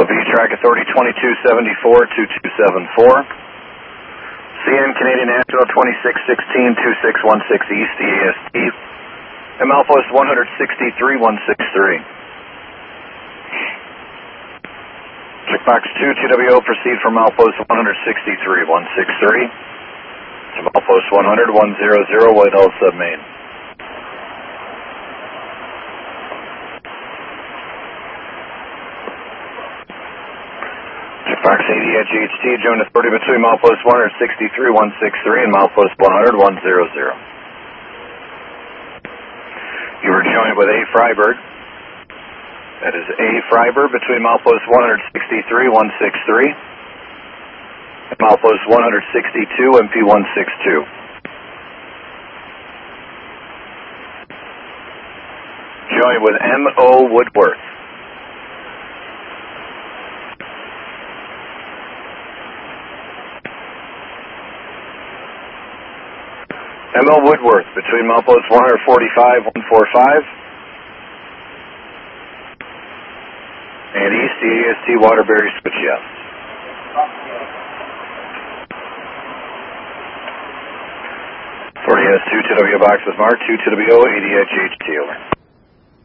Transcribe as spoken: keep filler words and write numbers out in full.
So V Track Authority twenty-two seventy-four, twenty-two seventy-four. C N Canadian National twenty-six sixteen, twenty-six sixteen East E A S T. And Malpost one sixty-three, one sixty-three. Checkbox two, T W O, proceed from Malpost one sixty-three, one sixty-three. To Malpost one hundred, one hundred, Whitehall Submain. Checkbox eighty at G H T, join authority between Malpost one sixty-three, one sixty-three and Malpost one hundred, one hundred. You were joined with A. Freiberg. That is A. Freiberg between Malpost one sixty-three, one sixty-three and Malpost one sixty-two, M P one sixty-two. Joined with M O. Woodworth. M L Woodworth between Malpost one forty-five, one forty-five and East E A S T Waterbury switch yes. forty S two T W box was marked, two T W O, eighty at G H T over.